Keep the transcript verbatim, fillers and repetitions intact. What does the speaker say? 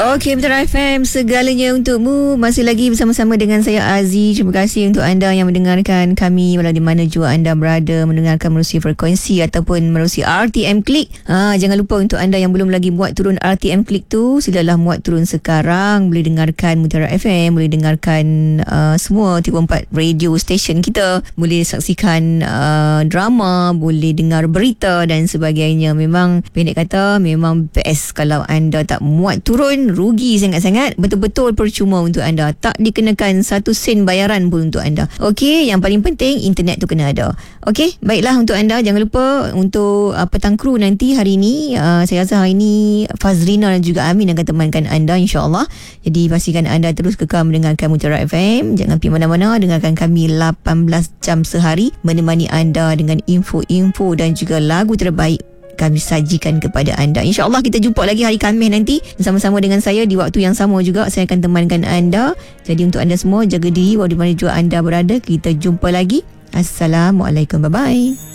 Okey, Mutiara F M, segalanya untukmu. Masih lagi bersama-sama dengan saya Aziz. Terima kasih untuk anda yang mendengarkan kami walau di mana jua anda berada, mendengarkan melalui frekuensi ataupun melalui R T M Click. Ha, jangan lupa untuk anda yang belum lagi muat turun R T M Click tu, silalah muat turun sekarang. Boleh dengarkan Mutiara F M, boleh dengarkan uh, semua tiga puluh empat radio station kita, boleh saksikan uh, drama, boleh dengar berita dan sebagainya. Memang pendek kata, memang best kalau anda tak muat turun. Rugi sangat-sangat, betul-betul percuma untuk anda, tak dikenakan satu sen bayaran pun untuk anda. Okey, yang paling penting internet tu kena ada. Okey, baiklah untuk anda, jangan lupa untuk uh, petang kru nanti hari ini, uh, saya rasa hari ini Fazrina dan juga Amin akan temankan anda, insya-Allah. Jadi pastikan anda terus kekal mendengarkan Mutiara F M, jangan pergi mana-mana, dengarkan kami lapan belas jam sehari menemani anda dengan info-info dan juga lagu terbaik kami sajikan kepada anda. InsyaAllah kita jumpa lagi hari Khamis nanti bersama-sama dengan saya di waktu yang sama juga. Saya akan temankan anda. Jadi untuk anda semua, jaga diri walau di mana jua anda berada. Kita jumpa lagi. Assalamualaikum. Bye-bye.